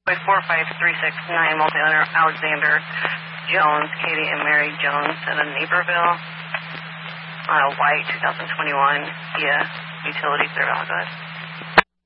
45369 multi-owner Alexander Jones, Katie and Mary Jones in Naperville. On a white 2021 Kia utility clear valid.